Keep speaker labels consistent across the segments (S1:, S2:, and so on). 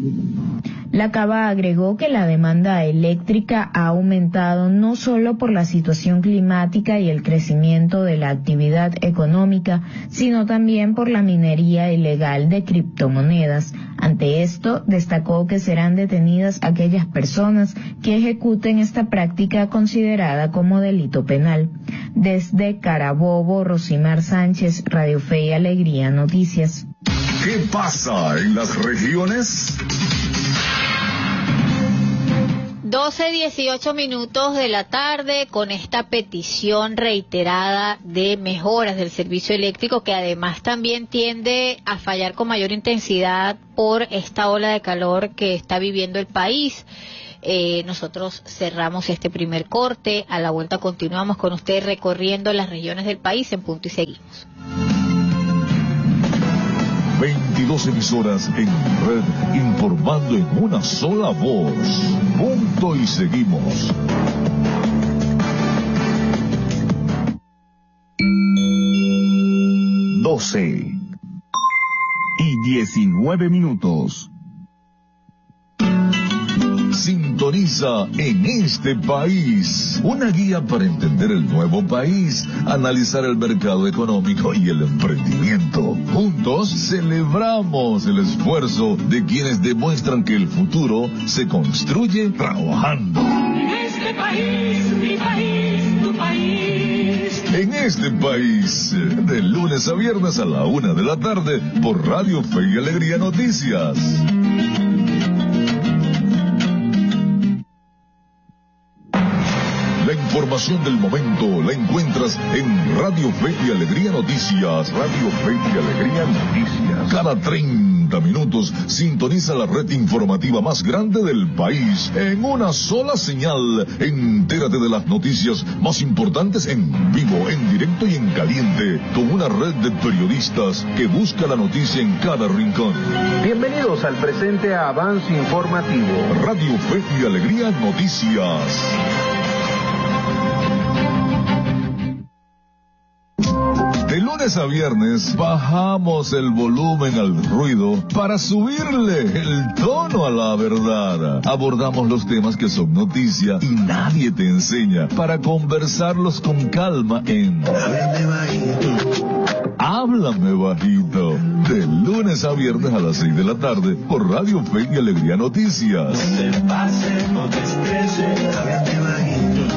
S1: La Cava agregó que la demanda eléctrica ha aumentado no solo por la situación climática y el crecimiento de la actividad económica, sino también por la minería ilegal de criptomonedas. Ante esto, destacó que serán detenidas aquellas personas que ejecuten esta práctica considerada como delito penal. Desde Carabobo, Rosimar Sánchez, Radio Fe y Alegría Noticias.
S2: ¿Qué pasa en las regiones?
S3: 12:18 de la tarde, con esta petición reiterada de mejoras del servicio eléctrico, que además también tiende a fallar con mayor intensidad por esta ola de calor que está viviendo el país. Nosotros cerramos este primer corte. A la vuelta continuamos con ustedes recorriendo las regiones del país en Punto y Seguimos.
S2: 22 emisoras en red, informando en una sola voz. Punto y Seguimos. 12:19. Sintoniza En este País, una guía para entender el nuevo país, analizar el mercado económico y el emprendimiento. Juntos celebramos el esfuerzo de quienes demuestran que el futuro se construye trabajando.
S4: En este país, mi país, tu país.
S2: En este país, de lunes a viernes a la 1 de la tarde, por Radio Fe y Alegría Noticias. La información del momento la encuentras en Radio Fe y Alegría Noticias. Radio Fe y Alegría Noticias. Cada 30 minutos sintoniza la red informativa más grande del país en una sola señal. Entérate de las noticias más importantes en vivo, en directo y en caliente, con una red de periodistas que busca la noticia en cada rincón.
S5: Bienvenidos al presente avance informativo.
S2: Radio Fe y Alegría Noticias. De lunes a viernes bajamos el volumen al ruido para subirle el tono a la verdad. Abordamos los temas que son noticia y nadie te enseña, para conversarlos con calma en Háblame Bajito. Háblame Bajito. De lunes a viernes a las 6 de la tarde por Radio Fe y Alegría Noticias.
S4: No te pases, no te estreses, háblame bajito.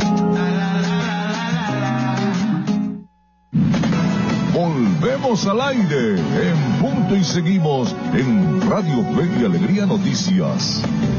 S2: Volvemos al aire en Punto y Seguimos en Radio Fe y Alegría Noticias.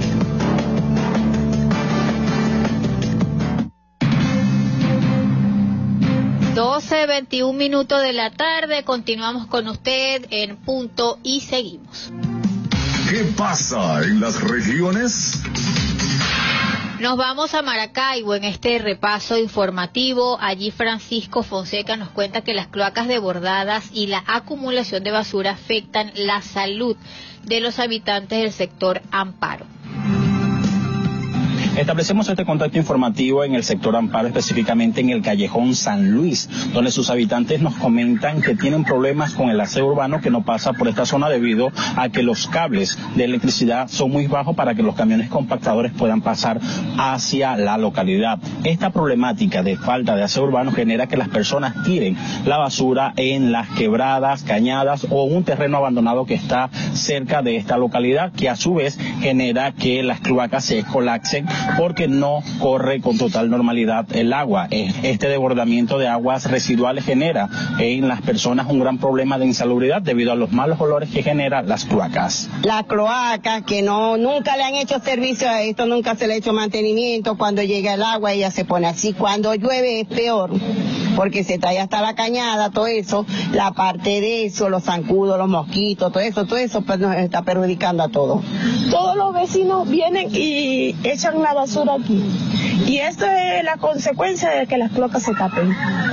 S3: Doce 21 de la tarde, continuamos con usted en Punto y Seguimos.
S2: ¿Qué pasa en las regiones?
S3: Nos vamos a Maracaibo en este repaso informativo. Allí Francisco Fonseca nos cuenta que las cloacas desbordadas y la acumulación de basura afectan la salud de los habitantes del sector Amparo.
S6: Establecemos este contacto informativo en el sector Amparo, específicamente en el callejón San Luis, donde sus habitantes nos comentan que tienen problemas con el aseo urbano que no pasa por esta zona debido a que los cables de electricidad son muy bajos para que los camiones compactadores puedan pasar hacia la localidad. Esta problemática de falta de aseo urbano genera que las personas tiren la basura en las quebradas, cañadas o un terreno abandonado que está cerca de esta localidad, que a su vez genera que las cloacas se colapsen porque no corre con total normalidad el agua. Este desbordamiento de aguas residuales genera en las personas un gran problema de insalubridad debido a los malos olores que generan las cloacas.
S7: La cloaca, que nunca le han hecho servicio a esto, nunca se le ha hecho mantenimiento. Cuando llega el agua ella se pone así, cuando llueve es peor, porque se trae hasta la cañada, todo eso, la parte de eso, los zancudos, los mosquitos, todo eso pues nos está perjudicando a todos.
S8: Todos los vecinos vienen y echan la basura aquí. Y esto es la consecuencia de que las cloacas se tapen.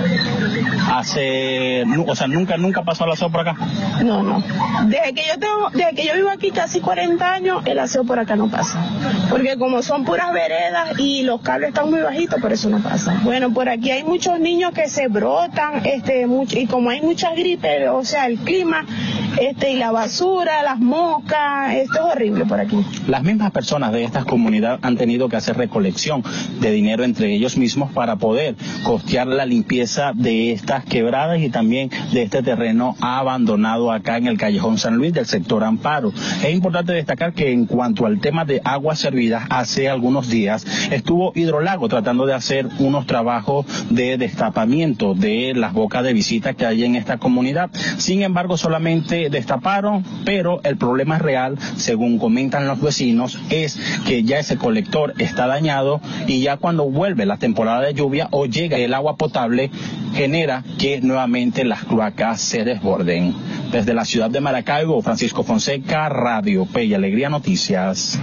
S6: ¿Nunca pasó el aseo por acá?
S8: No. Desde que yo vivo aquí casi 40 años, el aseo por acá no pasa. Porque como son puras veredas y los cables están muy bajitos, por eso no pasa. Bueno, por aquí hay muchos niños que se brotan, y como hay mucha gripe, o sea, el clima, y la basura, las moscas, esto es horrible por aquí.
S6: Las mismas personas de estas comunidades han tenido que hacer recolección de dinero entre ellos mismos para poder costear la limpieza de estas quebradas y también de este terreno abandonado acá en el Callejón San Luis del sector Amparo. Es importante destacar que en cuanto al tema de aguas servidas, hace algunos días estuvo Hidrolago tratando de hacer unos trabajos de destapamiento de las bocas de visita que hay en esta comunidad. Sin embargo, solamente destaparon, pero el problema real, según comentan los vecinos, es que ya ese colector está dañado y ya cuando vuelve la temporada de lluvia o llega el agua potable, genera que nuevamente las cloacas se desborden. Desde la ciudad de Maracaibo, Francisco Fonseca, Radio Fe y Alegría Noticias.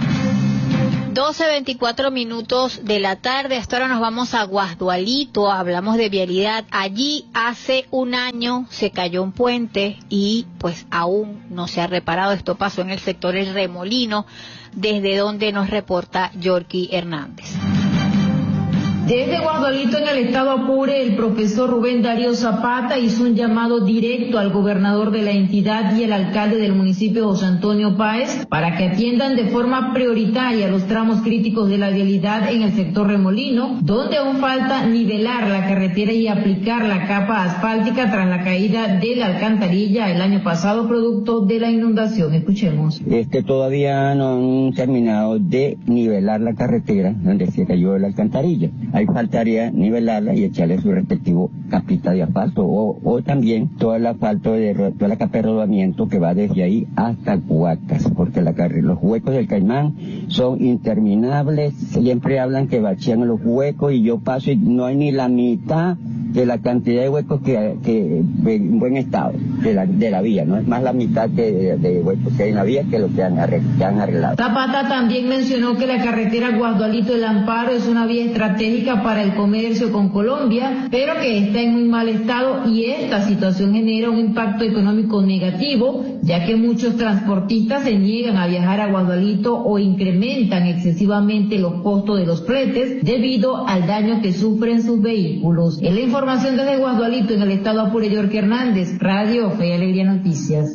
S3: 12:24 de la tarde. Hasta ahora nos vamos a Guasdualito, hablamos de vialidad. Allí hace un año se cayó un puente y pues aún no se ha reparado. Esto pasó en el sector El Remolino, desde donde nos reporta Yorky Hernández.
S9: Desde Guasdualito, en el estado Apure, el profesor Rubén Darío Zapata hizo un llamado directo al gobernador de la entidad y el alcalde del municipio, José Antonio Páez, para que atiendan de forma prioritaria los tramos críticos de la vialidad en el sector Remolino, donde aún falta nivelar la carretera y aplicar la capa asfáltica tras la caída de la alcantarilla el año pasado, producto de la inundación. Escuchemos.
S10: Todavía no han terminado de nivelar la carretera donde se cayó la alcantarilla. Ahí faltaría nivelarla y echarle su respectivo capita de asfalto o también todo el asfalto toda la capa de rodamiento que va desde ahí hasta Cuacas, porque los huecos del Caimán son interminables. Siempre hablan que bachían los huecos y yo paso y no hay ni la mitad de la cantidad de huecos que en buen estado de la vía, no es más la mitad de huecos que hay en la vía que lo que han arreglado.
S9: Zapata también mencionó que la carretera Guasdualito del Amparo es una vía estratégica para el comercio con Colombia, pero que está en muy mal estado y esta situación genera un impacto económico negativo, ya que muchos transportistas se niegan a viajar a Guasdualito o incrementan excesivamente los costos de los fletes debido al daño que sufren sus vehículos. En la información desde Guasdualito, en el estado Apure, Yorky Hernández, Radio Fe y Alegría Noticias.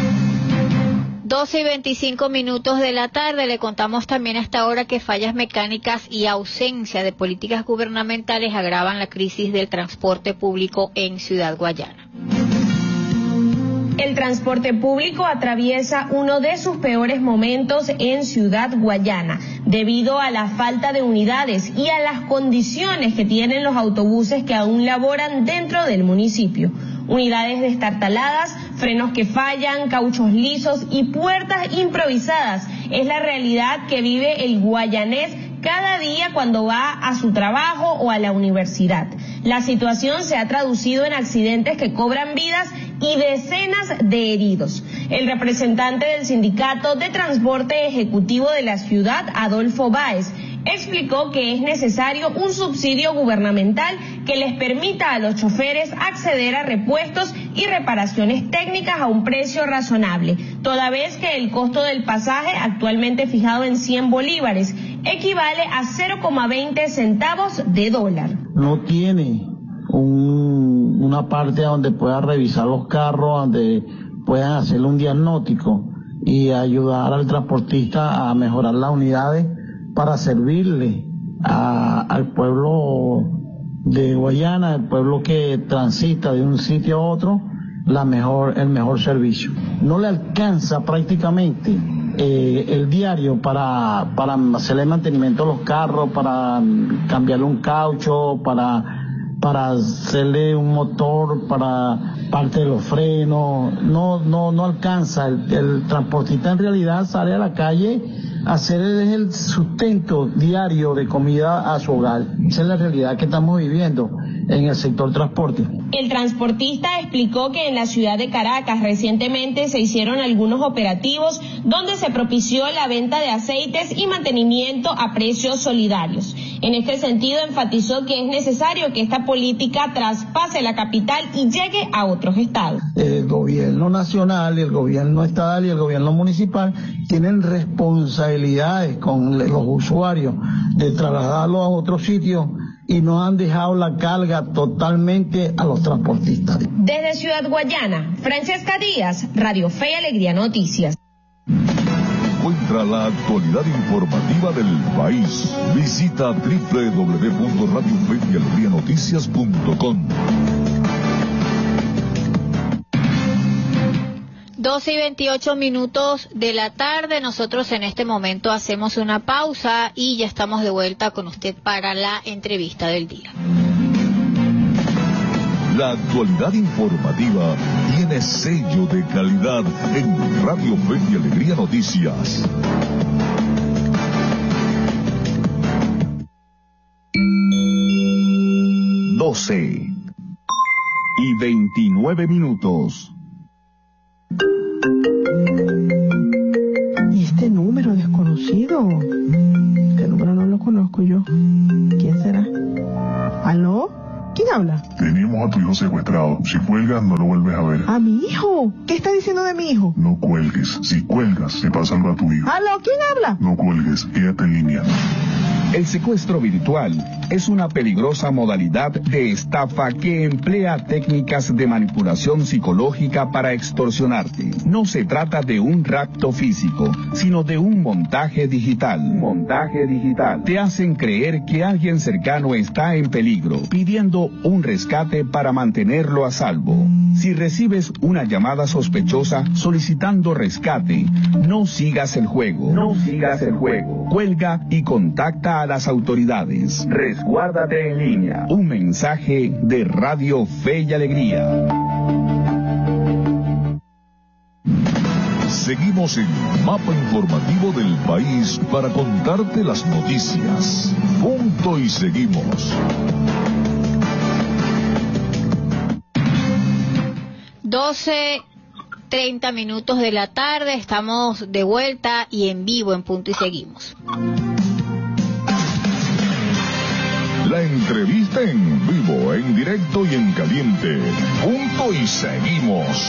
S3: 12:25 de la tarde. Le contamos también a esta hora que fallas mecánicas y ausencia de políticas gubernamentales agravan la crisis del transporte público en Ciudad Guayana.
S11: El transporte público atraviesa uno de sus peores momentos en Ciudad Guayana, debido a la falta de unidades y a las condiciones que tienen los autobuses que aún laboran dentro del municipio. Unidades destartaladas, frenos que fallan, cauchos lisos y puertas improvisadas es la realidad que vive el guayanés cada día cuando va a su trabajo o a la universidad. La situación se ha traducido en accidentes que cobran vidas y decenas de heridos. El representante del Sindicato de Transporte Ejecutivo de la ciudad, Adolfo Báez, explicó que es necesario un subsidio gubernamental que les permita a los choferes acceder a repuestos y reparaciones técnicas a un precio razonable, toda vez que el costo del pasaje, actualmente fijado en 100 bolívares, equivale a 0,20 centavos de dólar.
S12: No tiene una parte donde pueda revisar los carros, donde puedan hacerle un diagnóstico y ayudar al transportista a mejorar las unidades para servirle al pueblo de Guayana, el pueblo que transita de un sitio a otro, el mejor servicio. No le alcanza prácticamente el diario para hacerle mantenimiento a los carros, para cambiarle un caucho, para hacerle un motor, para parte de los frenos. No alcanza. El transportista en realidad sale a la calle a hacer el sustento diario de comida a su hogar. Esa es la realidad que estamos viviendo en el sector transporte.
S11: El transportista explicó que en la ciudad de Caracas recientemente se hicieron algunos operativos donde se propició la venta de aceites y mantenimiento a precios solidarios. En este sentido, enfatizó que es necesario que esta política traspase la capital y llegue a otros estados.
S12: El gobierno nacional, el gobierno estatal y el gobierno municipal tienen responsabilidades con los usuarios de trasladarlos a otros sitios y nos han dejado la carga totalmente a los transportistas.
S11: Desde Ciudad Guayana, Francesca Díaz, Radio Fe y Alegría Noticias.
S2: Encuentra la actualidad informativa del país. Visita www.radiofeyalegrianoticias.com.
S3: 12:28 de la tarde. Nosotros en este momento hacemos una pausa y ya estamos de vuelta con usted para la entrevista del día.
S2: La actualidad informativa tiene sello de calidad en Radio Fe y Alegría Noticias.
S13: Doce y 29 minutos.
S14: ¿Y este número desconocido? Este número no lo conozco yo. ¿Quién será? ¿Aló? ¿Quién habla?
S15: Tenemos a tu hijo secuestrado. Si cuelgas, no lo vuelves a ver.
S14: ¿A mi hijo? ¿Qué está diciendo de mi hijo?
S15: No cuelgues. Si cuelgas, se pasa algo a tu hijo.
S14: ¿Aló? ¿Quién habla?
S15: No cuelgues. Quédate en línea.
S13: El secuestro virtual es una peligrosa modalidad de estafa que emplea técnicas de manipulación psicológica para extorsionarte. No se trata de un rapto físico, sino de un montaje digital. Te hacen creer que alguien cercano está en peligro, pidiendo un rescate para mantenerlo a salvo. Si recibes una llamada sospechosa solicitando rescate, no sigas el juego. Cuelga y contacta a las autoridades. Resguárdate en línea. Un mensaje de Radio Fe y Alegría.
S2: Seguimos en Mapa Informativo del País para contarte las noticias. Punto y seguimos.
S3: 12:30 de la tarde, estamos de vuelta y en vivo en Punto y Seguimos.
S2: La entrevista en vivo, en directo y en caliente. Punto y seguimos.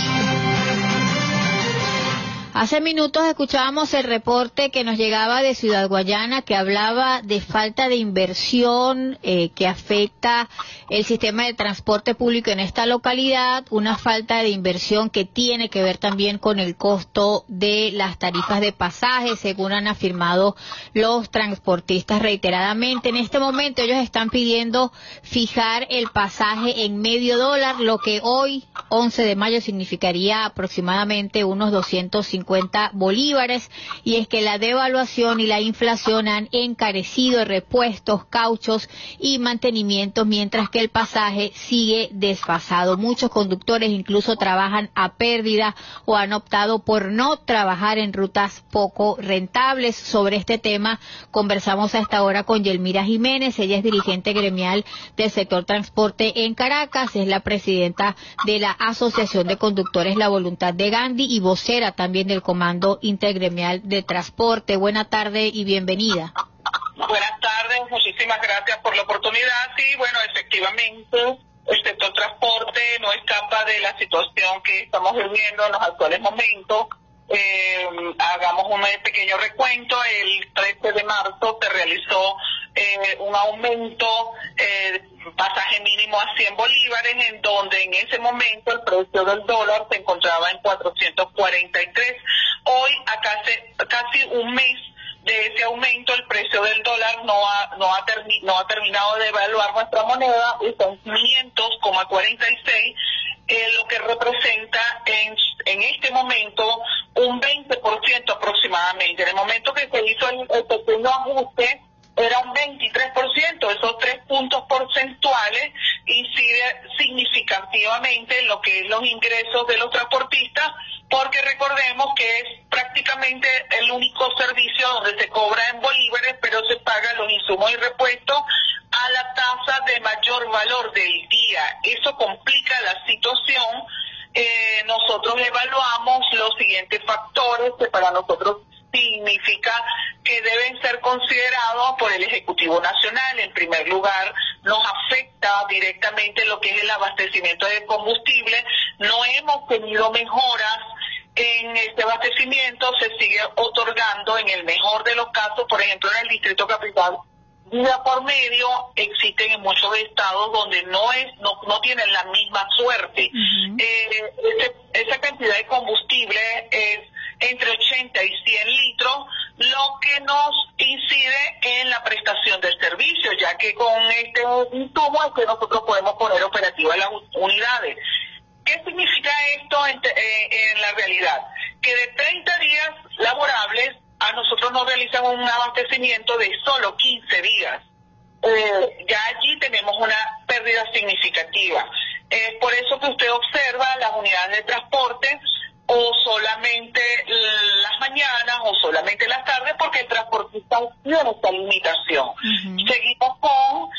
S3: Hace minutos escuchábamos el reporte que nos llegaba de Ciudad Guayana, que hablaba de falta de inversión que afecta el sistema de transporte público en esta localidad, una falta de inversión que tiene que ver también con el costo de las tarifas de pasaje, según han afirmado los transportistas reiteradamente. En este momento ellos están pidiendo fijar el pasaje en $0.50, lo que hoy, 11 de mayo, significaría aproximadamente unos 250 bolívares, y es que la devaluación y la inflación han encarecido repuestos, cauchos y mantenimientos, mientras que el pasaje sigue desfasado. Muchos conductores incluso trabajan a pérdida o han optado por no trabajar en rutas poco rentables. Sobre este tema conversamos a esta hora con Yelmira Jiménez. Ella es dirigente gremial del sector transporte en Caracas, es la presidenta de la Asociación de Conductores La Voluntad de Gandhi y vocera también del Comando Intergremial de Transporte. Buena tarde y bienvenida.
S16: Buenas tardes, muchísimas gracias por la oportunidad. Sí, bueno, efectivamente, el sector transporte no escapa de la situación que estamos viviendo en los actuales momentos. Hagamos un pequeño recuento. El 13 de marzo se realizó un aumento pasaje mínimo a 100 bolívares, en donde en ese momento el precio del dólar se encontraba en 443. Hoy, a casi un mes de ese aumento, el precio del dólar no ha terminado de evaluar nuestra moneda, y son 500,46, lo que representa en este momento un 20% aproximadamente. En el momento que se hizo el pequeño ajuste, era un 23%, esos 3 puntos porcentuales incide significativamente en lo que es los ingresos de los transportistas, porque recordemos que es prácticamente el único servicio donde se cobra en bolívares, pero se pagan los insumos y repuestos a la tasa de mayor valor del día. Eso complica la situación. Nosotros evaluamos los siguientes factores que para nosotros significa que deben ser considerados por el Ejecutivo Nacional. En primer lugar, nos afecta directamente lo que es el abastecimiento de combustible. No hemos tenido mejoras en este abastecimiento, se sigue otorgando en el mejor de los casos, por ejemplo en el Distrito Capital, vida por medio, existen en muchos estados donde no tienen la misma suerte. Esa cantidad de combustible es entre 80 y 100 litros, lo que nos incide en la prestación del servicio, ya que con este insumo es que nosotros podemos poner operativas las unidades. ¿Qué significa esto en la realidad? Que de 30 días laborables a nosotros nos realizan un abastecimiento de solo 15 días. Ya allí tenemos una pérdida significativa. Por eso que usted observa las unidades de transporte o solamente las mañanas o solamente las tardes, porque el transportista tiene esta limitación. Seguimos con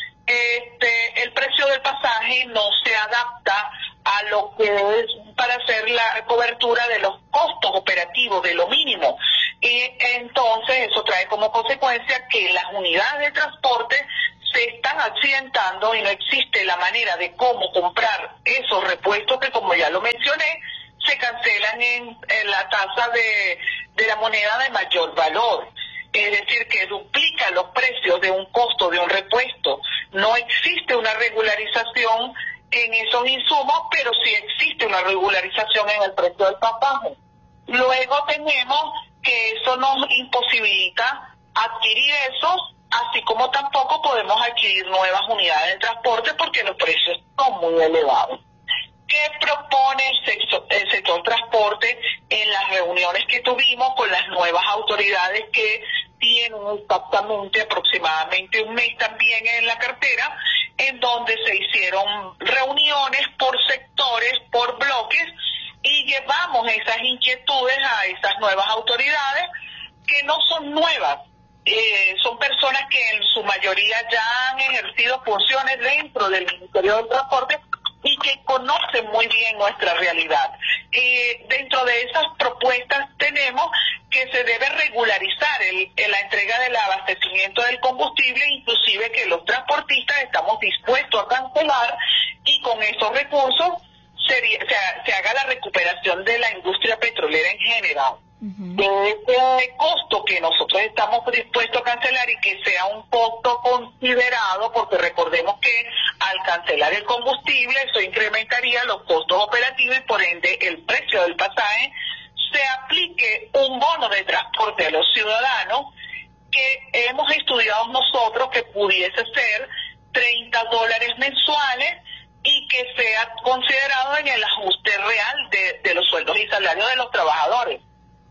S16: el precio del pasaje no se adapta a lo que es para hacer la cobertura de los costos operativos, de lo mínimo. Y entonces eso trae como consecuencia que las unidades de transporte se están accidentando y no existe la manera de cómo comprar esos repuestos que, como ya lo mencioné, se cancelan en la tasa de la moneda de mayor valor. Es decir, que duplica los precios de un costo de un repuesto. No existe una regularización en esos insumos, pero sí existe una regularización en el precio del pasaje. Luego tenemos que eso nos imposibilita adquirir esos, así como tampoco podemos adquirir nuevas unidades de transporte porque los precios son muy elevados. ¿Qué propone el sector transporte en las reuniones que tuvimos con las nuevas autoridades que tienen exactamente aproximadamente un mes también en la cartera, en donde se hicieron reuniones por sectores, por bloques, y llevamos esas inquietudes a esas nuevas autoridades que no son nuevas? Son personas que en su mayoría ya han ejercido funciones dentro del Ministerio del Transporte y que conocen muy bien nuestra realidad. Dentro de esas propuestas tenemos que se debe regularizar la entrega del abastecimiento del combustible, inclusive que los transportistas estamos dispuestos a cancelar y con esos recursos se haga la recuperación de la industria petrolera en general. De ese costo que nosotros estamos dispuestos a cancelar y que sea un costo considerado, porque recordemos que al cancelar el combustible eso incrementaría los costos operativos y por ende el precio del pasaje, se aplique un bono de transporte a los ciudadanos que hemos estudiado nosotros que pudiese ser $30 mensuales y que sea considerado en el ajuste real de los sueldos y salarios de los trabajadores.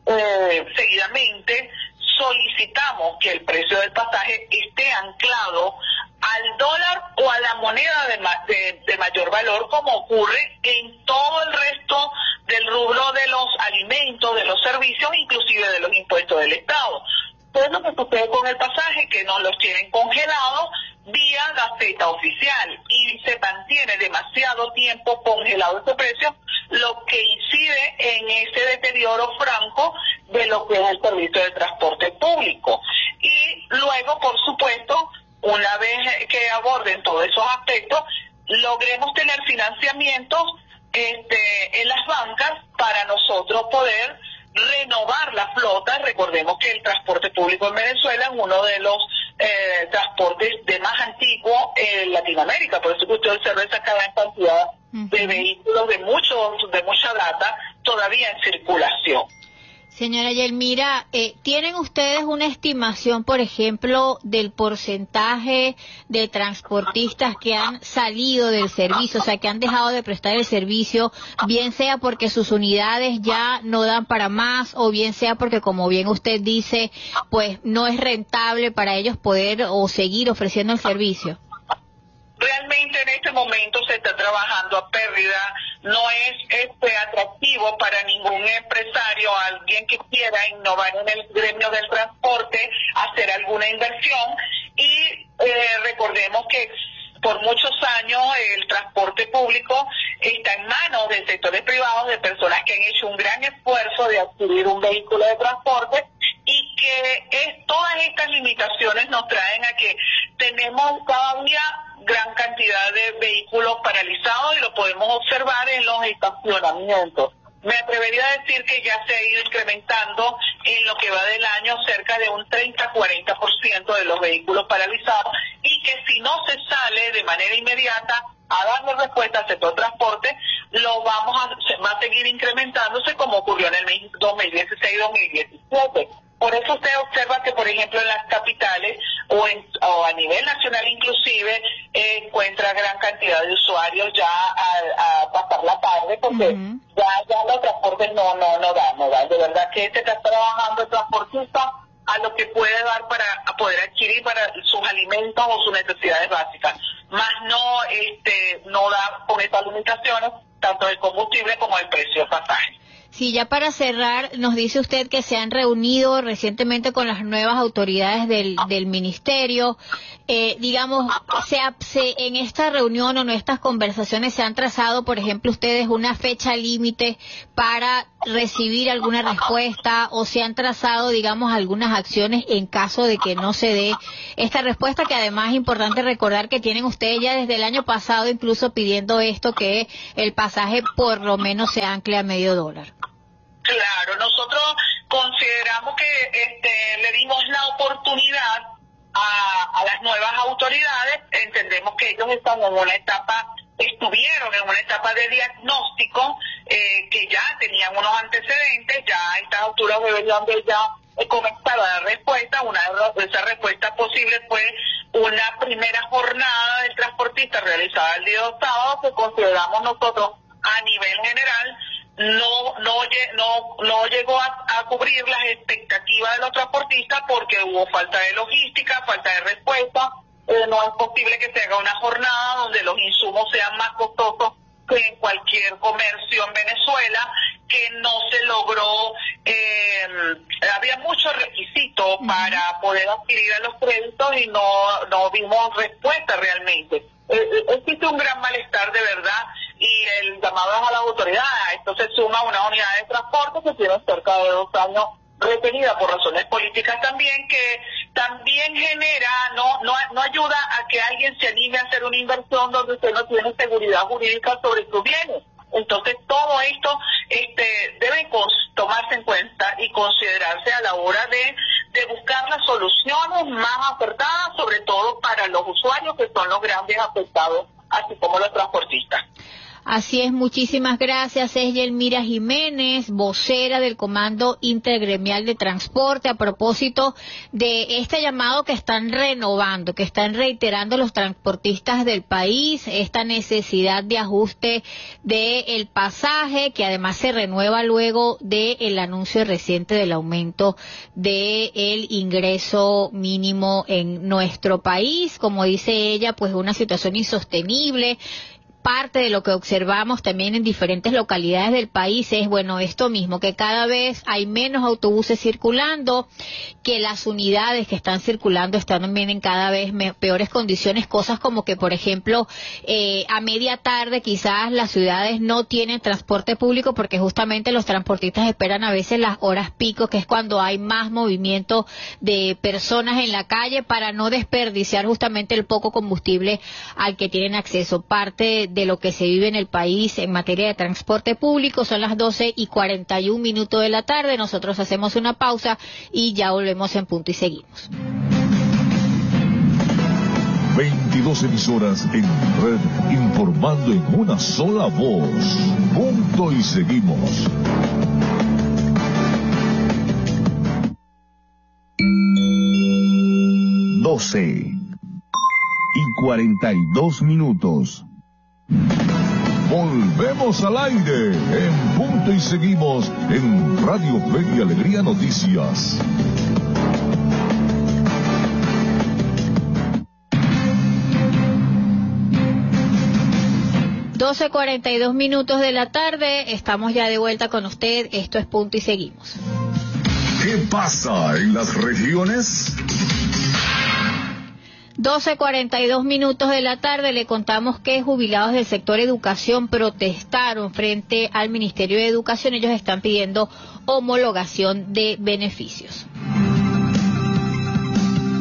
S16: Seguidamente solicitamos que el precio del pasaje esté anclado al dólar o a la moneda de mayor valor, como ocurre en todo el resto del rubro de los alimentos, de los servicios, inclusive de los impuestos del Estado. Entonces lo que sucede con el pasaje, que nos los tienen congelados vía Gaceta Oficial y se mantiene demasiado tiempo congelado ese precio, lo que incide en ese deterioro franco de lo que es el servicio de transporte público. Y luego, por supuesto, una vez que aborden todos esos aspectos, logremos tener financiamientos en las bancas para nosotros poder renovar la flota. Recordemos que el transporte público en Venezuela es uno de los transportes de más antiguo en Latinoamérica, por eso que usted observa esa gran cantidad de vehículos de mucha data todavía en circulación.
S3: Señora Yelmira, ¿tienen ustedes una estimación, por ejemplo, del porcentaje de transportistas que han salido del servicio, o sea, que han dejado de prestar el servicio, bien sea porque sus unidades ya no dan para más, o bien sea porque, como bien usted dice, pues no es rentable para ellos poder o seguir ofreciendo el servicio?
S16: Realmente en este momento se está trabajando a pérdida, no es atractivo para ningún empresario, alguien que quiera innovar en el gremio del transporte, hacer alguna inversión y recordemos que por muchos años el transporte público está en manos de sectores privados, de personas que han hecho un gran esfuerzo de adquirir un vehículo de transporte y que todas estas limitaciones nos traen a que tenemos cada día gran cantidad de vehículos paralizados y lo podemos observar en los estacionamientos. Me atrevería a decir que ya se ha ido incrementando en lo que va del año cerca cerca de un 30-40% de los vehículos paralizados, y que si no se sale de manera inmediata a darle respuesta al sector transporte, va a seguir incrementándose como ocurrió en el 2016-2017. Por eso usted observa que, por ejemplo, en las capitales o a nivel nacional inclusive, encuentra gran cantidad de usuarios ya a pasar la tarde, porque ya los transportes no dan. De verdad que se está trabajando el transportista a lo que puede dar para poder adquirir para sus alimentos o sus necesidades básicas, más no da con estas limitaciones tanto del combustible como del precio del pasaje.
S3: Sí, ya para cerrar, nos dice usted que se han reunido recientemente con las nuevas autoridades del ministerio. Digamos, en esta reunión o en estas conversaciones se han trazado, por ejemplo, ustedes una fecha límite para recibir alguna respuesta, o se han trazado, digamos, algunas acciones en caso de que no se dé esta respuesta, que además es importante recordar que tienen ustedes ya desde el año pasado incluso pidiendo esto, que el pasaje por lo menos se ancle a $0.50.
S16: Claro, nosotros consideramos que le dimos la oportunidad a las nuevas autoridades. Entendemos que ellos estuvieron en una etapa de diagnóstico, que ya tenían unos antecedentes, ya a estas alturas deberían de ya comenzar a dar respuesta. Una de esas respuestas posibles fue una primera jornada del transportista realizada el día sábado, que consideramos nosotros a nivel general no llegó a cubrir las expectativas de los transportistas, porque hubo falta de logística, falta de respuesta. No es posible que se haga una jornada donde los insumos sean más costosos que en cualquier comercio en Venezuela, que no se logró, había muchos requisitos para poder adquirir a los créditos y no vimos respuesta realmente. Existe un gran malestar de verdad, y el llamado es a las autoridades. Esto se suma a una unidad de transporte que tiene cerca de 2 años retenida por razones políticas también, que también genera, no ayuda a que alguien se anime a hacer una inversión donde usted no tiene seguridad jurídica sobre sus bienes. Entonces todo esto debe tomarse en cuenta y considerarse a la hora de buscar las soluciones más acertadas, sobre todo para los usuarios, que son los grandes afectados, así como los transportistas.
S3: Así es, muchísimas gracias. Es Yelmira Jiménez, vocera del Comando Intergremial de Transporte, a propósito de este llamado que están renovando, que están reiterando los transportistas del país, esta necesidad de ajuste del pasaje, que además se renueva luego del anuncio reciente del aumento del ingreso mínimo en nuestro país. Como dice ella, pues una situación insostenible. Parte de lo que observamos también en diferentes localidades del país es, esto mismo, que cada vez hay menos autobuses circulando, que las unidades que están circulando están también en cada vez peores condiciones, cosas como que, por ejemplo, a media tarde quizás las ciudades no tienen transporte público, porque justamente los transportistas esperan a veces las horas pico, que es cuando hay más movimiento de personas en la calle, para no desperdiciar justamente el poco combustible al que tienen acceso. Parte de lo que se vive en el país en materia de transporte público. Son las 12:41 de la tarde. Nosotros hacemos una pausa y ya volvemos en Punto y Seguimos.
S2: 22 emisoras en red, informando en una sola voz. Punto y Seguimos. y 42 minutos. Volvemos al aire en Punto y Seguimos en Radio Fe y Alegría Noticias.
S3: (12:42 de la tarde). Estamos ya de vuelta con usted. Esto es Punto y Seguimos.
S2: ¿Qué pasa en las regiones?
S3: 12:42 de la tarde. Le contamos que jubilados del sector educación protestaron frente al Ministerio de Educación. Ellos están pidiendo homologación de beneficios.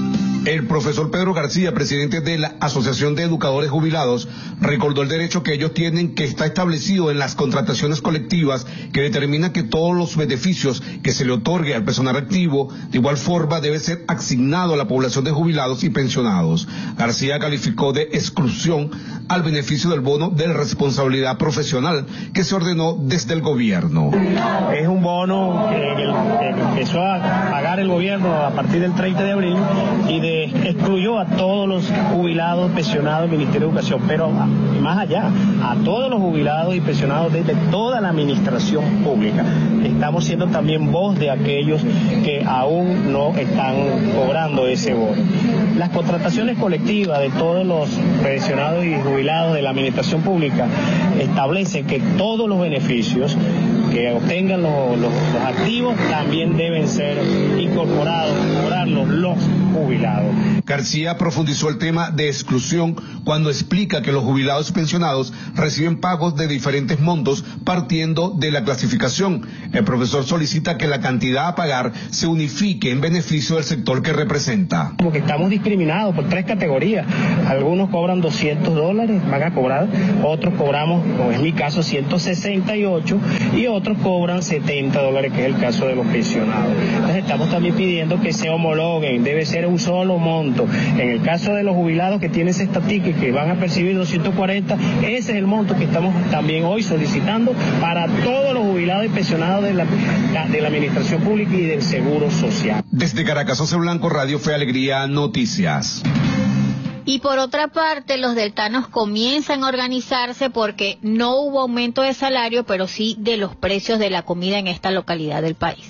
S17: El profesor Pedro García, presidente de la Asociación de Educadores Jubilados, recordó el derecho que ellos tienen, que está establecido en las contrataciones colectivas, que determina que todos los beneficios que se le otorgue al personal activo, de igual forma debe ser asignado a la población de jubilados y pensionados. García calificó de exclusión al beneficio del bono de responsabilidad profesional que se ordenó desde el gobierno.
S18: Es un bono que empezó a pagar el gobierno a partir del 30 de abril y excluyó a todos los jubilados pensionados del Ministerio de Educación, pero más allá, a todos los jubilados y pensionados desde toda la administración pública. Estamos siendo también voz de aquellos que aún no están cobrando ese bono. Las contrataciones colectivas de todos los pensionados y jubilados de la administración pública establecen que todos los beneficios que obtengan los activos también deben ser incorporados, cobrarlos los jubilados.
S17: García profundizó el tema de exclusión cuando explica que los jubilados y pensionados reciben pagos de diferentes montos partiendo de la clasificación. El profesor solicita que la cantidad a pagar se unifique en beneficio del sector que representa.
S18: Porque estamos discriminados por 3 categorías. Algunos cobran $200, van a cobrar, otros cobramos, como es mi caso, 168 y otros cobran $70, que es el caso de los pensionados. Entonces estamos también pidiendo que se homologuen, debe ser un solo monto. En el caso de los jubilados que tienen esta ticket, que van a percibir 240, ese es el monto que estamos también hoy solicitando para todos los jubilados y pensionados de la administración pública y del Seguro Social.
S17: Desde Caracas, José Blanco, Radio Fe y Alegría Noticias.
S3: Y por otra parte, los deltanos comienzan a organizarse porque no hubo aumento de salario, pero sí de los precios de la comida en esta localidad del país.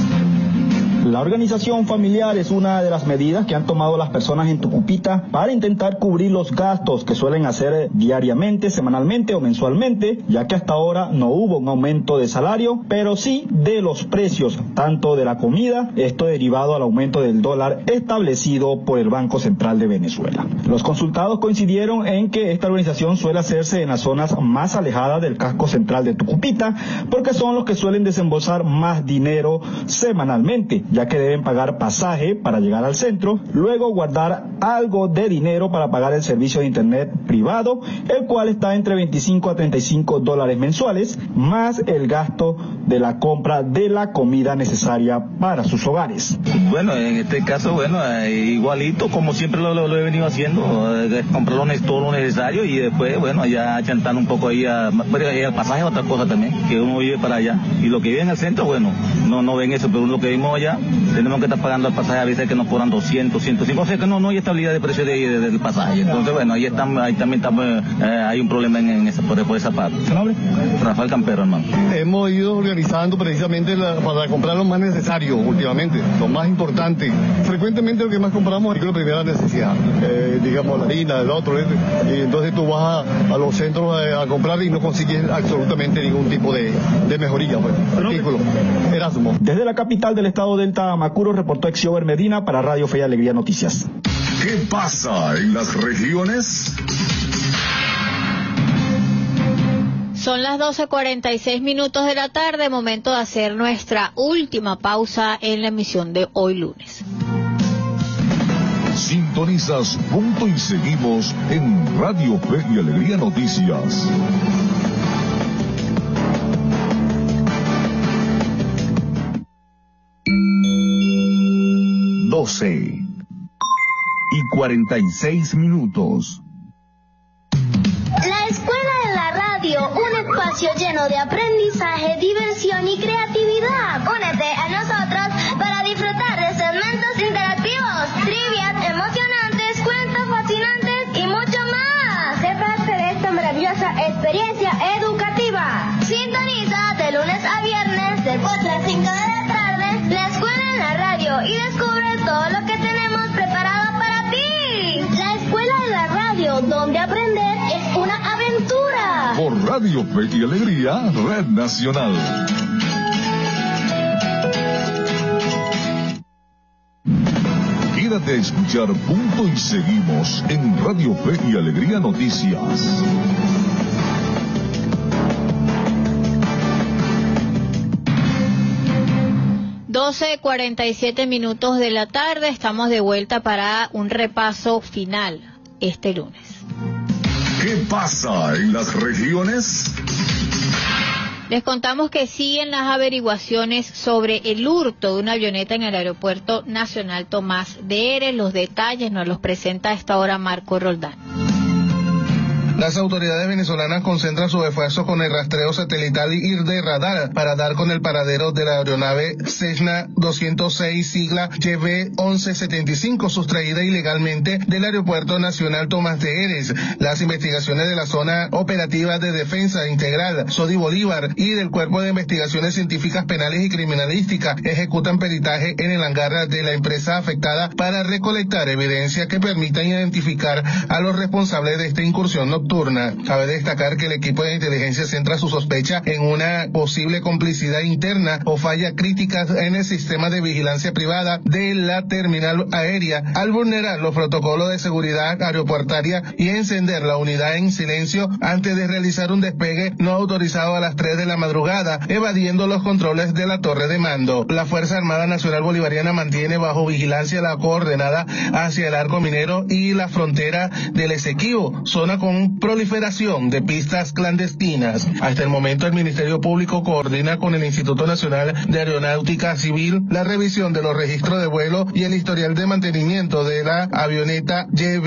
S19: La organización familiar es una de las medidas que han tomado las personas en Tucupita para intentar cubrir los gastos que suelen hacer diariamente, semanalmente o mensualmente, ya que hasta ahora no hubo un aumento de salario, pero sí de los precios, tanto de la comida, esto derivado al aumento del dólar establecido por el Banco Central de Venezuela. Los consultados coincidieron en que esta organización suele hacerse en las zonas más alejadas del casco central de Tucupita, porque son los que suelen desembolsar más dinero semanalmente, ya que deben pagar pasaje para llegar al centro, luego guardar algo de dinero para pagar el servicio de internet privado, el cual está entre $25 a $35 mensuales, más el gasto de la compra de la comida necesaria para sus hogares.
S6: Bueno, en este caso, igualito como siempre lo he venido haciendo, comprar todo lo necesario y después, ya achantando un poco ahí, el pasaje es otra cosa también, que uno vive para allá, y lo que vive en el centro, no ven eso, pero lo que vimos allá, tenemos que estar pagando el pasaje, a veces que nos cobran 200, 105, o sea que no hay estabilidad de precio del pasaje. Entonces, ahí también estamos, hay un problema por esa parte. ¿Su nombre? Rafael Campero, hermano.
S20: Hemos ido organizando precisamente para comprar lo más necesario últimamente, lo más importante. Frecuentemente lo que más compramos es la primera necesidad, digamos la harina, el otro, y entonces tú vas a los centros a comprar y no consigues absolutamente ningún tipo de mejoría. Artículo. Erasmo.
S19: Desde la capital del estado Delta, Macuro, reportó Exiober Medina para Radio Fe y Alegría Noticias.
S2: ¿Qué pasa en las regiones?
S3: Son las 12:46 de la tarde, momento de hacer nuestra última pausa en la emisión de hoy lunes.
S2: Sintonizas Punto y Seguimos en Radio Fe y Alegría Noticias. y 46 minutos.
S21: La Escuela de la Radio, un espacio lleno de aprendizaje, diversión y creatividad. Únete a nosotros para disfrutar de segmentos interactivos, trivias emocionantes, cuentos fascinantes y mucho más. Sé parte de esta maravillosa experiencia educativa. Sintoniza de lunes a viernes de 4 a 5 de la tarde la Escuela en la Radio y descubre todo lo que tenemos preparado para ti. La Escuela de la Radio, donde aprender es una aventura.
S2: Por Radio Fe y Alegría, Red Nacional. Quédate a escuchar Punto y Seguimos en Radio Fe y Alegría Noticias.
S3: 12:47 minutos de la tarde, estamos de vuelta para un repaso final este lunes.
S2: ¿Qué pasa en las regiones?
S3: Les contamos que siguen las averiguaciones sobre el hurto de una avioneta en el Aeropuerto Nacional Tomás de Heres. Los detalles nos los presenta a esta hora Marco Roldán.
S1: Las autoridades venezolanas concentran sus esfuerzos con el rastreo satelital y de radar para dar con el paradero de la aeronave Cessna 206 sigla YB-1175 sustraída ilegalmente del Aeropuerto Nacional Tomás de Heres. Las investigaciones de la Zona Operativa de Defensa Integral Sodi Bolívar y del Cuerpo de Investigaciones Científicas Penales y Criminalísticas ejecutan peritaje en el hangar de la empresa afectada para recolectar evidencia que permitan identificar a los responsables de esta incursión nocturna. Cabe destacar que el equipo de inteligencia centra su sospecha en una posible complicidad interna o falla crítica en el sistema de vigilancia privada de la terminal aérea al vulnerar los protocolos de seguridad aeroportuaria y encender la unidad en silencio antes de realizar un despegue no autorizado a las 3 de la madrugada, evadiendo los controles de la torre de mando. La Fuerza Armada Nacional Bolivariana mantiene bajo vigilancia la coordenada hacia el Arco Minero y la frontera del Esequibo, zona con proliferación de pistas clandestinas. Hasta el momento el Ministerio Público coordina con el Instituto Nacional de Aeronáutica Civil la revisión de los registros de vuelo y el historial de mantenimiento de la avioneta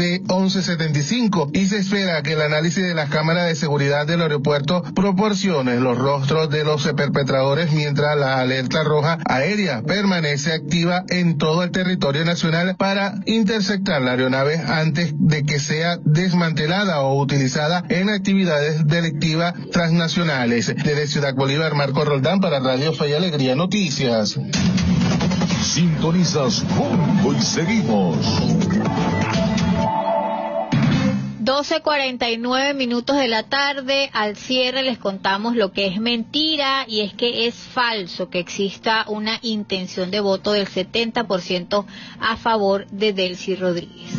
S1: YB-1175 y se espera que el análisis de las cámaras de seguridad del aeropuerto proporcione los rostros de los perpetradores mientras la alerta roja aérea permanece activa en todo el territorio nacional para interceptar la aeronave antes de que sea desmantelada o utilizada en actividades delictivas transnacionales. Desde Ciudad Bolívar, Marco Roldán para Radio Fe y Alegría Noticias.
S2: Sintonizas Junto y seguimos.
S3: 12:49 minutos de la tarde, al cierre les contamos lo que es mentira y es que es falso que exista una intención de voto del 70% a favor de Delcy Rodríguez.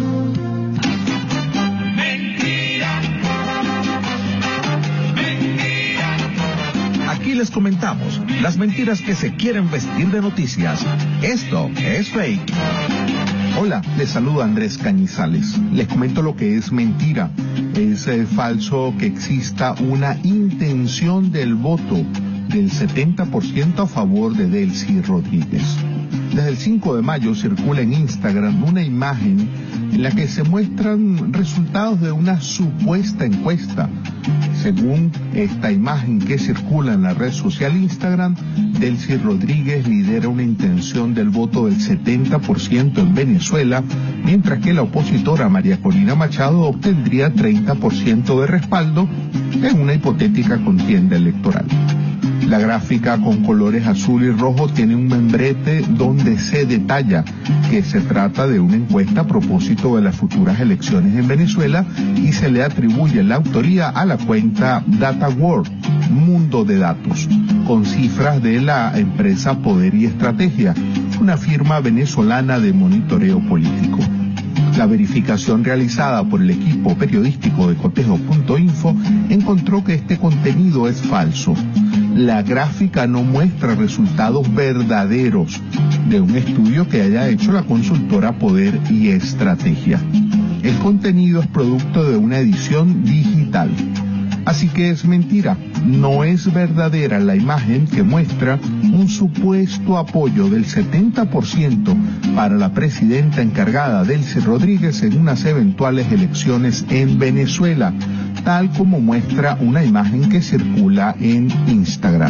S22: Aquí les comentamos las mentiras que se quieren vestir de noticias. Esto es fake. Hola, les saluda Andrés Cañizales. Les comento lo que es mentira. Es falso que exista una intención del voto del 70% a favor de Delcy Rodríguez. Desde el 5 de mayo circula en Instagram una imagen en la que se muestran resultados de una supuesta encuesta. Según esta imagen que circula en la red social Instagram, Delcy Rodríguez lidera una intención del voto del 70% en Venezuela, mientras que la opositora María Corina Machado obtendría 30% de respaldo en una hipotética contienda electoral. La gráfica con colores azul y rojo tiene un membrete donde se detalla que se trata de una encuesta a propósito de las futuras elecciones en Venezuela y se le atribuye la autoría a la cuenta Data World, Mundo de Datos, con cifras de la empresa Poder y Estrategia, una firma venezolana de monitoreo político. La verificación realizada por el equipo periodístico de Cotejo.info encontró que este contenido es falso. La gráfica no muestra resultados verdaderos de un estudio que haya hecho la consultora Poder y Estrategia. El contenido es producto de una edición digital. Así que es mentira, no es verdadera la imagen que muestra un supuesto apoyo del 70% para la presidenta encargada Delcy Rodríguez en unas eventuales elecciones en Venezuela, tal como muestra una imagen que circula en Instagram.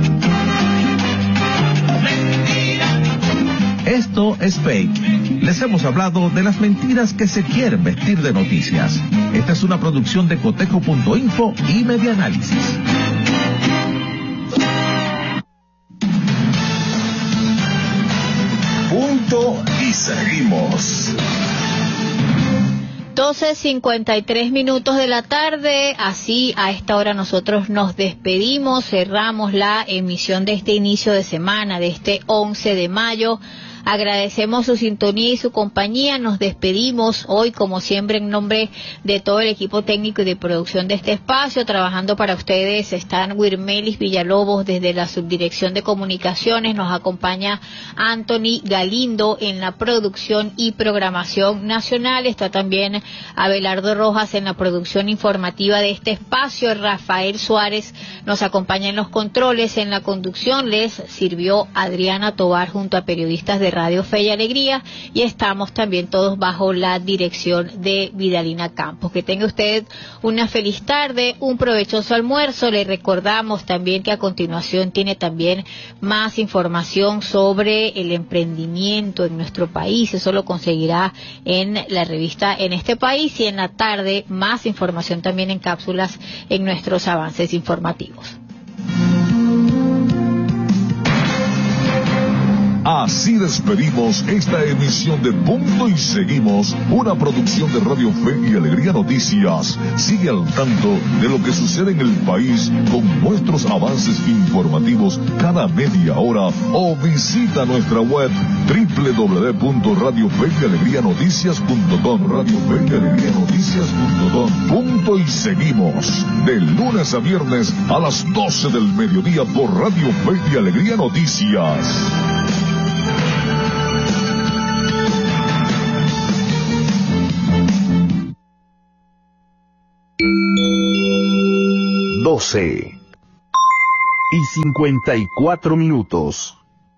S22: Esto es fake. Les hemos hablado de las mentiras que se quieren vestir de noticias. Esta es una producción de Cotejo.info y Medianálisis.
S2: Punto y seguimos.
S3: 12:53 minutos de la tarde, así a esta hora nosotros nos despedimos, cerramos la emisión de este inicio de semana, de este 11 de mayo. Agradecemos su sintonía y su compañía. Nos despedimos hoy, como siempre, en nombre de todo el equipo técnico y de producción de este espacio. Trabajando para ustedes están Wirmelis Villalobos desde la Subdirección de Comunicaciones. Nos acompaña Anthony Galindo en la producción y programación nacional. Está también Abelardo Rojas en la producción informativa de este espacio. Rafael Suárez nos acompaña en los controles. En la conducción les sirvió Adriana Tovar junto a periodistas de Radio Fe y Alegría, y estamos también todos bajo la dirección de Vidalina Campos. Que tenga usted una feliz tarde, un provechoso almuerzo. Le recordamos también que a continuación tiene también más información sobre el emprendimiento en nuestro país. Eso lo conseguirá en la revista En este País, y en la tarde más información también en cápsulas en nuestros avances informativos.
S2: Así despedimos esta emisión de Punto y Seguimos, una producción de Radio Fe y Alegría Noticias. Sigue al tanto de lo que sucede en el país con nuestros avances informativos cada media hora, o visita nuestra web www.radiofeyalegrianoticias.com. Punto y Seguimos, de lunes a viernes a las 12 del mediodía por Radio Fe y Alegría Noticias.
S4: y 54 minutos.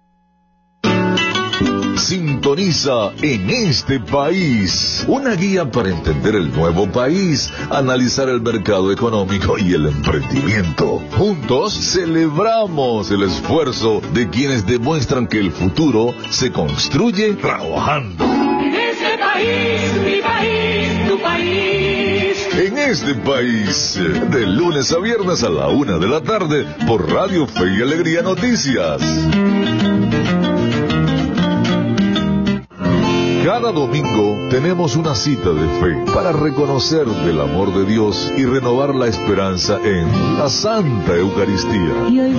S2: Sintoniza En este País, una guía para entender el nuevo país, analizar el mercado económico y el emprendimiento. Juntos celebramos el esfuerzo de quienes demuestran que el futuro se construye trabajando.
S5: En este país, mi país, tu país.
S2: En este país, de lunes a viernes a la 1 de la tarde, por Radio Fe y Alegría Noticias. Cada domingo tenemos una cita de fe para reconocer del amor de Dios y renovar la esperanza en la Santa Eucaristía.